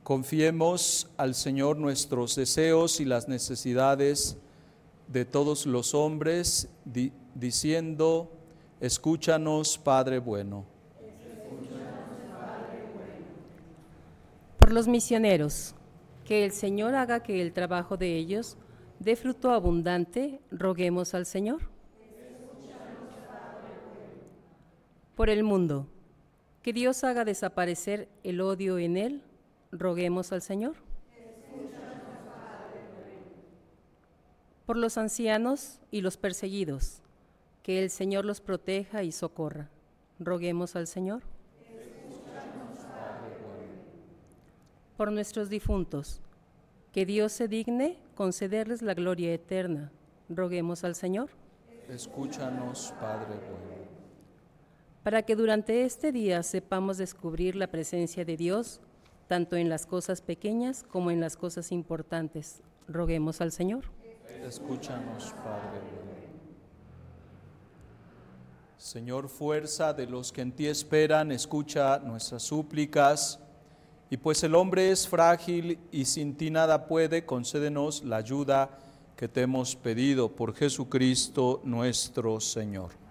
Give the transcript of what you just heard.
Confiemos al Señor nuestros deseos y las necesidades de todos los hombres, diciendo: escúchanos, Padre bueno. Por los misioneros, que el Señor haga que el trabajo de ellos dé fruto abundante, roguemos al Señor. Por el mundo, que Dios haga desaparecer el odio en él, roguemos al Señor. Por los ancianos y los perseguidos, que el Señor los proteja y socorra, roguemos al Señor. Por nuestros difuntos, que Dios se digne concederles la gloria eterna, roguemos al Señor. Escúchanos, Padre bueno. Para que durante este día sepamos descubrir la presencia de Dios, tanto en las cosas pequeñas como en las cosas importantes, roguemos al Señor. Escúchanos, Padre bueno. Señor, fuerza de los que en ti esperan, escucha nuestras súplicas. Y pues el hombre es frágil y sin ti nada puede, concédenos la ayuda que te hemos pedido por Jesucristo nuestro Señor.